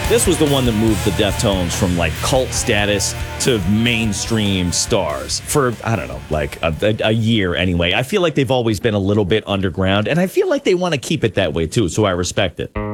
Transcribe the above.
This was the one that moved the Deftones from like cult status to mainstream stars for, I don't know, like a year anyway. I feel like they've always been a little bit underground, and I feel like they want to keep it that way too, so I respect it.